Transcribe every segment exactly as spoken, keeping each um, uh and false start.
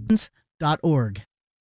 dot org.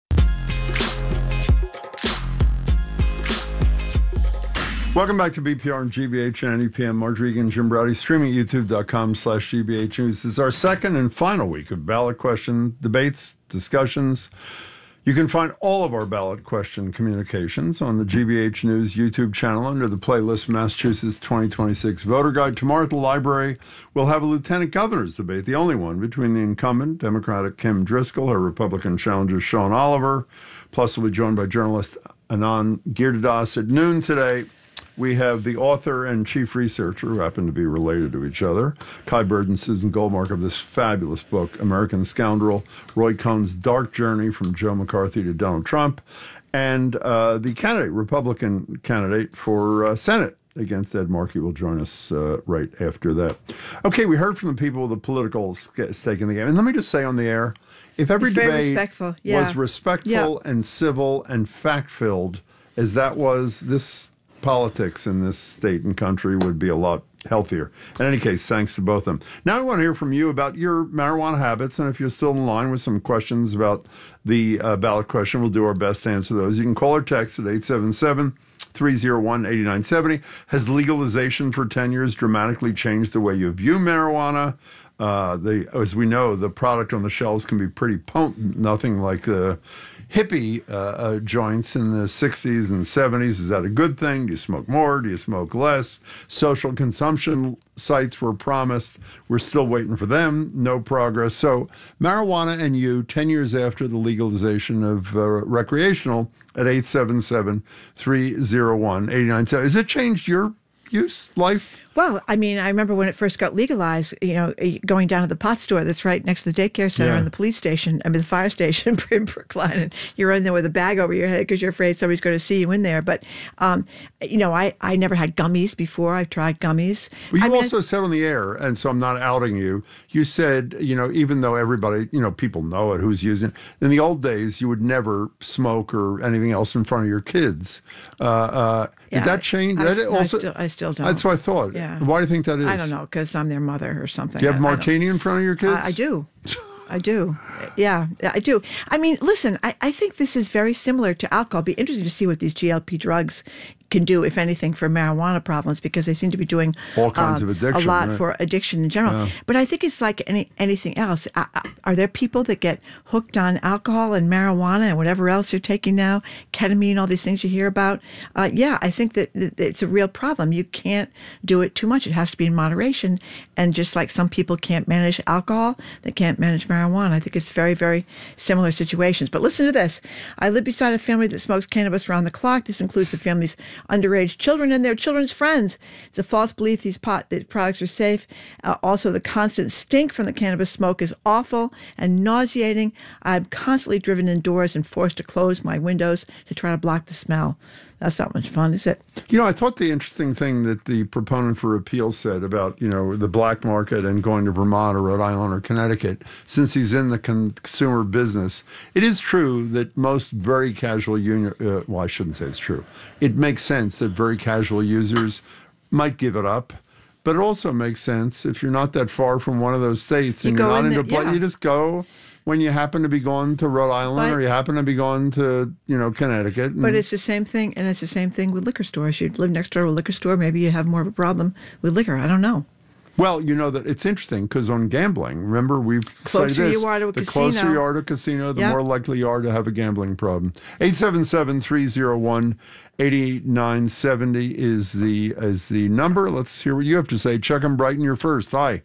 Welcome back to B P R and G B H and N E P M. Mark Regan, Jim Browdy, streaming at youtube.com slash GBH News. This is our second and final week of ballot question debates, discussions. You can find all of our ballot question communications on the G B H News YouTube channel under the playlist Massachusetts twenty twenty-six Voter Guide. Tomorrow at the library, we'll have a lieutenant governor's debate, the only one, between the incumbent Democratic Kim Driscoll, her Republican challenger Sean Oliver. Plus, we'll be joined by journalist Anand Girdadas at noon today. We have the author and chief researcher, who happen to be related to each other, Kai Bird and Susan Goldmark, of this fabulous book, American Scoundrel, Roy Cohn's Dark Journey from Joe McCarthy to Donald Trump, and uh, the candidate, Republican candidate for uh, Senate against Ed Markey will join us uh, right after that. Okay, we heard from the people with the political stake in the game. And let me just say on the air, if every it's very debate respectful. Yeah. was respectful yeah. and civil and fact-filled, as that was, this politics in this state and country would be a lot healthier. In any case, thanks to both of them. Now I want to hear from you about your marijuana habits, and if you're still in line with some questions about the uh, ballot question, we'll do our best to answer those. You can call or text at eight seven seven, three oh one, eight nine seven oh. Has legalization for ten years dramatically changed the way you view marijuana? Uh, the, as we know, the product on the shelves can be pretty potent, nothing like the hippie uh, uh, joints in the sixties and seventies. Is that a good thing? Do you smoke more? Do you smoke less? Social consumption sites were promised. We're still waiting for them. No progress. So marijuana and you, ten years after the legalization of uh, recreational, at eight seven seven, three oh one, eight nine seven oh. Has it changed your use, life? Well, I mean, I remember when it first got legalized, you know, going down to the pot store that's right next to the daycare center yeah. and the police station, I mean, the fire station in Brookline, and you're in there with a bag over your head because you're afraid somebody's going to see you in there. But, um, you know, I, I never had gummies before. I've tried gummies. Well, you I mean, also said on the air, and so I'm not outing you, you said, you know, even though everybody, you know, people know it, who's using it, in the old days, you would never smoke or anything else in front of your kids. Uh, uh, yeah, did that change? I, that I, also, still, I still don't. That's what I thought. Yeah. Why do you think that is? I don't know, because I'm their mother or something. Do you have I, martini I in front of your kids? I, I do. I do. Yeah, I do. I mean, listen, I, I think this is very similar to alcohol. It'll be interesting to see what these G L P drugs can do, if anything, for marijuana problems, because they seem to be doing all kinds um, of addiction, a lot right? for addiction in general. Yeah. But I think it's like any anything else. Uh, are there people that get hooked on alcohol and marijuana and whatever else you're taking now, ketamine, all these things you hear about? Uh, yeah, I think that it's a real problem. You can't do it too much. It has to be in moderation. And just like some people can't manage alcohol, they can't manage marijuana. I think it's very, very similar situations. But listen to this. I live beside a family that smokes cannabis around the clock. This includes the family's underage children and their children's friends. It's a false belief these pot these products are safe. Uh, also, the constant stink from the cannabis smoke is awful and nauseating. I'm constantly driven indoors and forced to close my windows to try to block the smell. That's not much fun, is it? You know, I thought the interesting thing that the proponent for repeal said about, you know, the black market and going to Vermont or Rhode Island or Connecticut, since he's in the consumer business, it is true that most very casual union, uh, well, I shouldn't say it's true. It makes sense that very casual users might give it up. But it also makes sense if you're not that far from one of those states and you you're not in into the, play, yeah. you just go when you happen to be going to Rhode Island but, or you happen to be going to, you know, Connecticut. And, but it's the same thing, and it's the same thing with liquor stores. You live next door to a liquor store, maybe you have more of a problem with liquor. I don't know. Well, you know that it's interesting because on gambling, remember we've said this, you are to a the casino. closer you are to a casino, the yep. more likely you are to have a gambling problem. eight seven seven, three oh one, eight nine seven oh is the is the number. Let's hear what you have to say. Chuck and Brighton, you're first. Hi.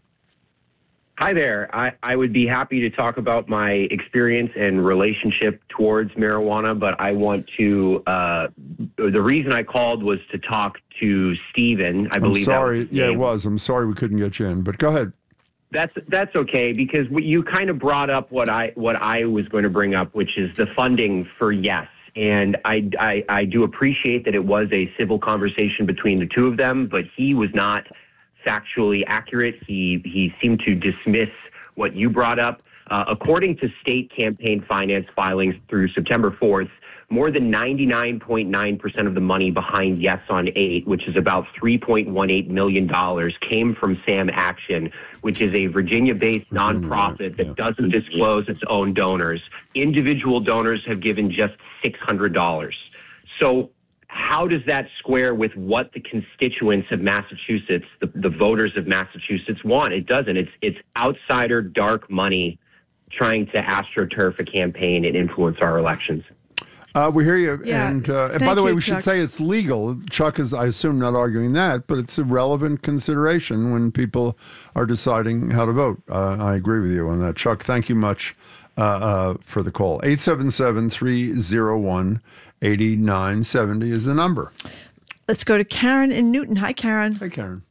Hi there. I, I would be happy to talk about my experience and relationship towards marijuana, but I want to, uh, the reason I called was to talk to Stephen. I believe I'm sorry. that was his yeah, name. it was. I'm sorry we couldn't get you in, but go ahead. That's that's okay, because you kind of brought up what I what I was going to bring up, which is the funding for Yes. And I, I, I do appreciate that it was a civil conversation between the two of them, but he was not factually accurate. He he seemed to dismiss what you brought up. Uh, according to state campaign finance filings through September fourth, more than ninety-nine point nine percent of the money behind Yes on eight, which is about three point one eight million dollars, came from Sam Action, which is a Virginia-based nonprofit that doesn't disclose its own donors. Individual donors have given just six hundred dollars. So how does that square with what the constituents of Massachusetts, the, the voters of Massachusetts want? It doesn't. It's, it's outsider dark money trying to astroturf a campaign and influence our elections. Uh, we hear you. Yeah. And, uh, and by Thank the way, you, we Chuck. should say it's legal. Chuck is, I assume, not arguing that, but it's a relevant consideration when people are deciding how to vote. Uh, I agree with you on that. Chuck, thank you much uh, uh, for the call. eight seven seven, three oh one, eight nine seven oh is the number. Let's go to Karen in Newton. Hi, Karen. Hey, Karen.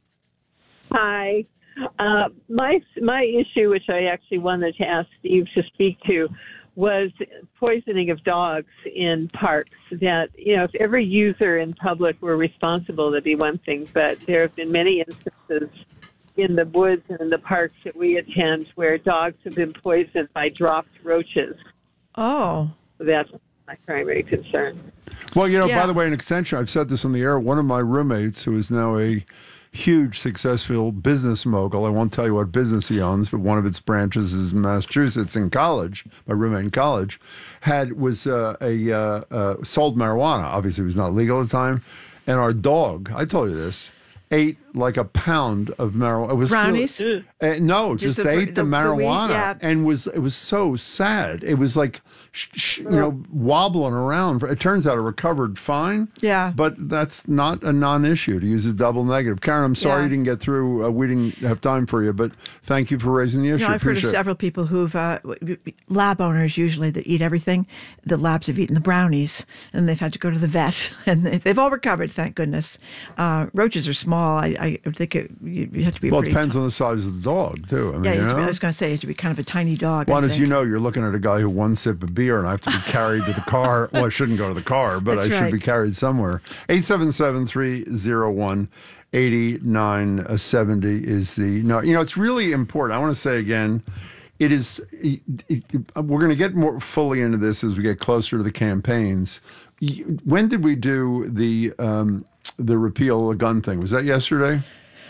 Hi. Uh, my my issue, which I actually wanted to ask Steve to speak to, was poisoning of dogs in parks. That, you know, if every user in public were responsible, that'd be one thing. But there have been many instances in the woods and in the parks that we attend where dogs have been poisoned by dropped roaches. Oh. That's my primary concern. Well, you know, Yeah. by the way, an extension, I've said this on the air, one of my roommates, who is now a huge, successful business mogul, I won't tell you what business he owns, but one of its branches is in Massachusetts in college, my roommate in college, had, was uh, a, uh, uh, sold marijuana. Obviously, it was not legal at the time. And our dog, I told you this, ate like a pound of marijuana. It was Brownies? really- uh, no, just, Just the- ate the, the- the weed, marijuana, yeah. and was it was so sad. It was like, sh- sh- you know, wobbling around. It turns out it recovered fine. Yeah. But that's not a non-issue, to use a double negative. Karen, I'm sorry Yeah. you didn't get through. Uh, we didn't have time for you, but thank you for raising the issue. You know, I've heard of Appreciate it. several people who've, uh, w- w- lab owners usually that eat everything. The labs have eaten the brownies and they've had to go to the vet and they- they've all recovered, thank goodness. Uh, roaches are small. I, I think it, you, you have to be Well, it pretty depends on the size of the dog, too. I mean, Yeah, you you have to be- know? I was going to say, you have to be kind of a tiny dog. I Well, as you think. know, you're looking at a guy who one sip of beer, and I have to be carried to the car. Well, I shouldn't go to the car, but That's I should right. be carried somewhere. eight seven seven, three oh one, eight nine seven oh is the... No, you know, it's really important. I want to say again, it is... It, it, we're going to get more fully into this as we get closer to the campaigns. When did we do the um, the repeal of the gun thing? Was that yesterday?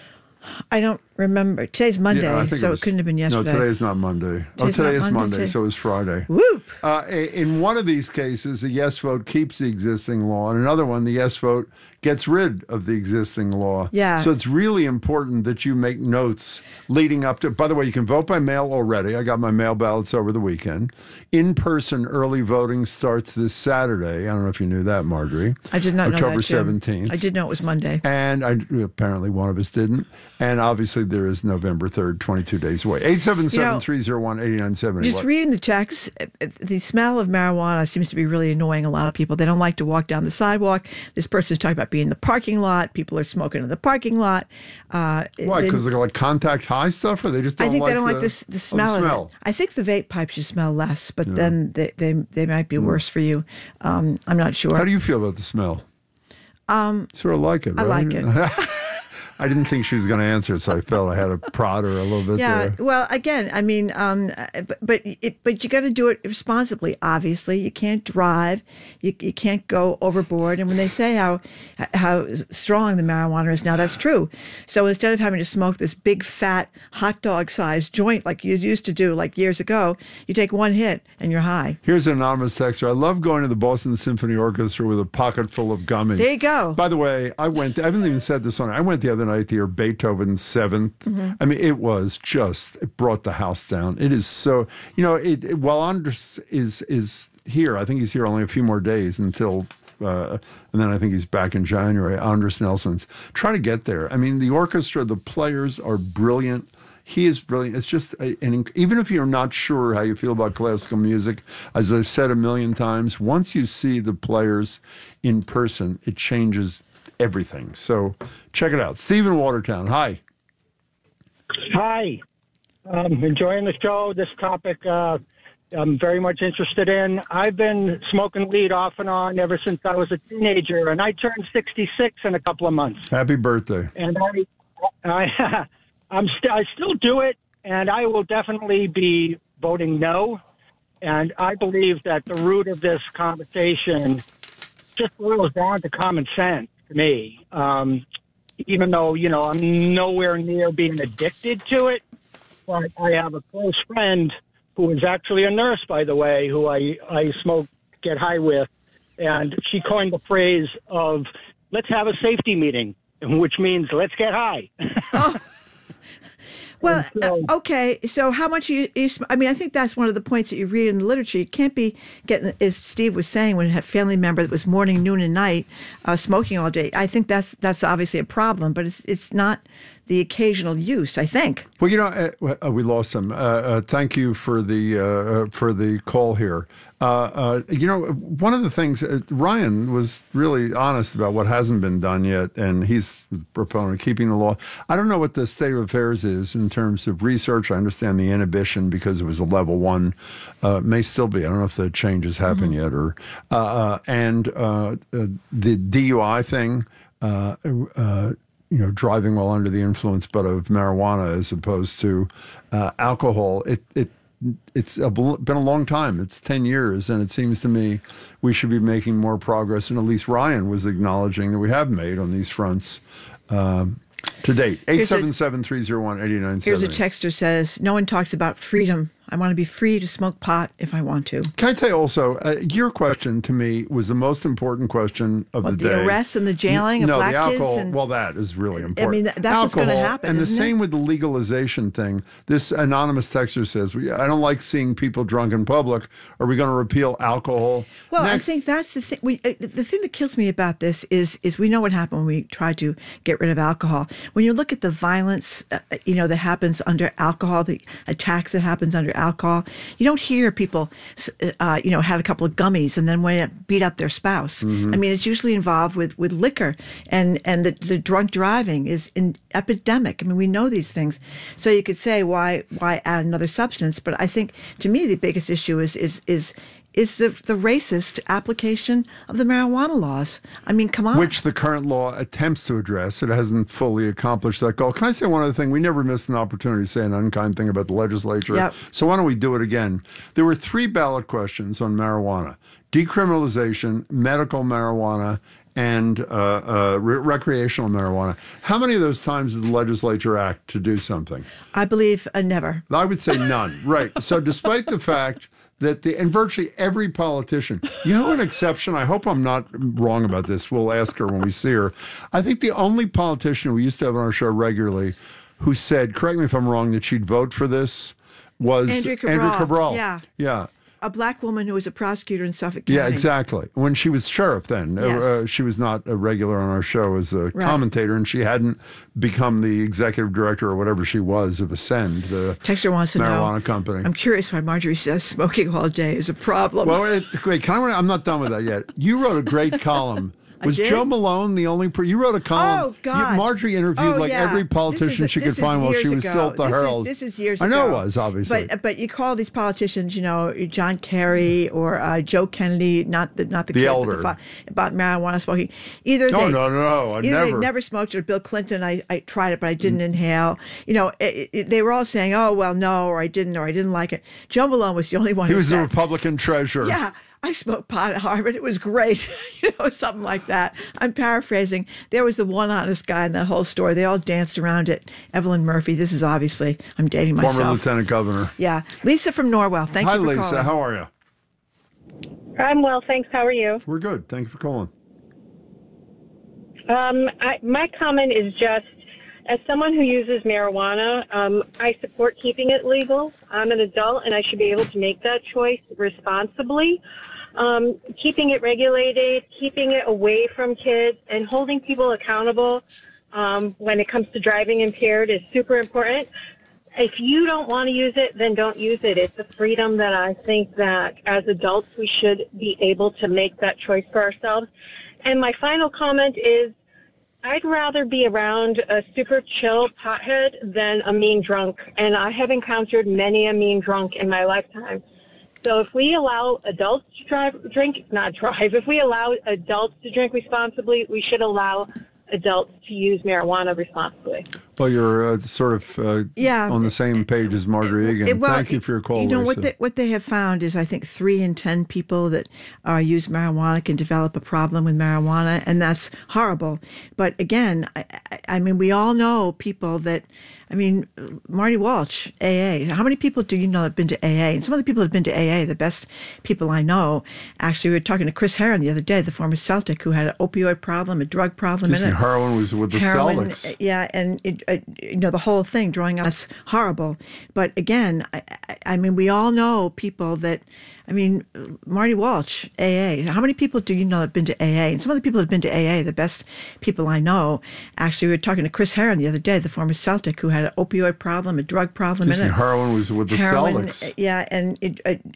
I don't remember. Today's Monday, Yeah, I think so it, was- couldn't have been yesterday. No, today is not Monday. oh, Today's today not is Monday, Monday, today- so it's Friday. Whoop! Uh, in one of these cases, a yes vote keeps the existing law. In another one, the yes vote gets rid of the existing law. Yeah. So it's really important that you make notes leading up to. By the way, you can vote by mail already. I got my mail ballots over the weekend. In-person early voting starts this Saturday. I don't know if you knew that, Marjorie. I did not know October that, Jim. seventeenth. I did know it was Monday. And I, apparently one of us didn't. And obviously there is November third, twenty-two days away. eight seven seven, three oh one, eight nine seven oh. Just reading the text, uh, uh, the smell of marijuana seems to be really annoying a lot of people. They don't like to walk down the sidewalk. This person's talking about being in the parking lot. People are smoking in the parking lot. Uh, Why? they- Because they like contact high stuff, or they just don't I think like they don't the, like this the oh, smell, the smell. of it. I think the vape pipes you smell less, but then they, they they might be worse for you. Um, I'm not sure. How do you feel about the smell? Um, sort of like it, I right? like it. I didn't think she was going to answer it, so I felt I had to prod her a little bit Yeah. there. Well, again, I mean, um, but but, it, but you got to do it responsibly. Obviously, you can't drive, you you can't go overboard. And when they say how how strong the marijuana is now, that's true. So instead of having to smoke this big fat hot dog sized joint like you used to do like years ago, you take one hit and you're high. Here's an anonymous texter. I love going to the Boston Symphony Orchestra with a pocket full of gummies. There you go. By the way, I went, I haven't even said this on it. I went the other night to hear Beethoven's Seventh. Mm-hmm. I mean, it was just, it brought the house down. It is so, you know, it, it, while Anders is, is here, I think he's here only a few more days until, uh, and then I think he's back in January, Anders Nelson's. Try to get there. I mean, the orchestra, the players are brilliant. He is brilliant. It's just, a, an, even if you're not sure how you feel about classical music, as I've said a million times, once you see the players in person, it changes everything. So check it out. Stephen Watertown, hi. Hi. I'm enjoying the show. This topic uh, I'm very much interested in. I've been smoking weed off and on ever since I was a teenager, and I turned sixty-six in a couple of months. Happy birthday. And I, I, I'm st- I still do it, and I will definitely be voting no. And I believe that the root of this conversation just boils down to common sense to me. Um, even though, you know, I'm nowhere near being addicted to it, but I have a close friend who is actually a nurse, by the way, who I, I smoke, get high with. And she coined the phrase of, let's have a safety meeting, which means let's get high. Oh. Well, so, uh, okay. So how much you, you, I mean, I think that's one of the points that you read in the literature. You can't be getting, as Steve was saying, when you had a family member that was morning, noon, and night uh, smoking all day. I think that's that's obviously a problem, but it's it's not the occasional use, I think. Well, you know, uh, we lost him. Uh, uh, thank you for the uh, for the call here. Uh, uh, you know, one of the things, uh, Ryan was really honest about what hasn't been done yet, and he's a proponent of keeping the law. I don't know what the state of affairs is in terms of research. I understand the inhibition because it was a level one, uh, may still be. I don't know if the changes happen mm-hmm. yet, or uh, uh, and uh, uh, the D U I thing. Uh, uh, you know, driving while under the influence, but of marijuana as opposed to uh, alcohol. It it it's a, been a long time. It's ten years, and it seems to me we should be making more progress. And at least Ryan was acknowledging that we have made on these fronts um, to date. eight seven seven, three oh one, eight nine seven. Here's a texter says, no one talks about freedom. I want to be free to smoke pot if I want to. Can I tell you also, uh, your question to me was the most important question of well, the, the day. The arrests and the jailing of no, black the alcohol, kids? And, well, that is really important. I mean, that's alcohol, what's going to happen, And the isn't same it? with the legalization thing. This anonymous texter says, I don't like seeing people drunk in public. Are we going to repeal alcohol? Well, Next. I think that's the thing. We, uh, the thing that kills me about this is is we know what happened when we tried to get rid of alcohol. When you look at the violence, uh, you know, that happens under alcohol, the attacks that happens under alcohol, you don't hear people, uh, you know, had a couple of gummies and then went and beat up their spouse. Mm-hmm. I mean, it's usually involved with, with liquor, and, and the, the drunk driving is an epidemic. I mean, we know these things. So you could say, why why add another substance? But I think, to me, the biggest issue is is is is the, the racist application of the marijuana laws. I mean, come on. Which the current law attempts to address. It hasn't fully accomplished that goal. Can I say one other thing? We never missed an opportunity to say an unkind thing about the legislature. Yep. So why don't we do it again? There were three ballot questions on marijuana: decriminalization, medical marijuana, and uh, uh, re- recreational marijuana. How many of those times did the legislature act to do something? I believe uh, never. I would say none. Right. So despite the fact that the, and virtually every politician, you know, an exception, I hope I'm not wrong about this, we'll ask her when we see her. I think the only politician we used to have on our show regularly who said, correct me if I'm wrong, that she'd vote for this was Andrea Cabral. Andrea Cabral. Yeah. Yeah. A black woman who was a prosecutor in Suffolk County. Yeah, exactly. When she was sheriff then. Yes. Uh, she was not a regular on our show as a right. commentator, and she hadn't become the executive director or whatever she was of Ascend, the Texter wants to marijuana know, company. I'm curious why Marjorie says smoking all day is a problem. Well, it, wait, can I, I'm not done with that yet. You wrote a great column. Was Joe Malone the only person? You wrote a column. Oh, God. You, Marjorie interviewed oh, like yeah. every politician is, she could find while she was ago. still at the this Herald. Is, this is years I ago. know it was, obviously. But but you call these politicians, you know, John Kerry or uh, Joe Kennedy, not the not the, the kid, elder. But the fa- about marijuana smoking. Either no, they, no, no, I either never. they never smoked, or Bill Clinton, I, I tried it, but I didn't mm. inhale. You know, it, it, they were all saying, oh, well, no, or I didn't, or I didn't like it. Joe Malone was the only one he who was said, the Republican treasurer. Yeah. I smoked pot at Harvard. It was great. You know, something like that. I'm paraphrasing. There was the one honest guy in that whole story. They all danced around it. Evelyn Murphy. This is obviously, I'm dating myself. Former lieutenant governor. Yeah. Lisa from Norwell. Thank Hi, you for Lisa. calling. Hi, Lisa. How are you? I'm well, thanks. How are you? We're good. Thank you for calling. Um, I, my comment is just, as someone who uses marijuana, um, I support keeping it legal. I'm an adult, and I should be able to make that choice responsibly. Um, keeping it regulated, keeping it away from kids, and holding people accountable um, when it comes to driving impaired is super important. If you don't want to use it, then don't use it. It's a freedom that I think that as adults we should be able to make that choice for ourselves. And my final comment is, I'd rather be around a super chill pothead than a mean drunk, and I have encountered many a mean drunk in my lifetime. So if we allow adults to drive, drink, not drive, if we allow adults to drink responsibly, we should allow adults to use marijuana responsibly. Well, you're uh, sort of uh, Yeah. on the same page as Marjorie Egan. It- well, Thank you for your call, You know, Lisa. what they, what they have found is I think three in ten people that uh, use marijuana can develop a problem with marijuana, and that's horrible. But again, I, I, I mean, we all know people that, I mean, Marty Walsh, A A. How many people do you know that have been to A A? And some of the people that have been to A A, the best people I know, actually, we were talking to Chris Herron the other day, the former Celtic, who had an opioid problem, a drug problem. Excuse in me, it. heroin was with the Heroin, Celtics. yeah, and it, uh, you know the whole thing drawing us horrible. But again, I, I, I mean, we all know people that. I mean, Marty Walsh, A A. How many people do you know that have been to A A? And some of the people that have been to A A, the best people I know, actually, we were talking to Chris Herron the other day, the former Celtic, who had an opioid problem, a drug problem. Excuse in me, it. heroin was with the Heroin, Celtics. yeah, and it, uh,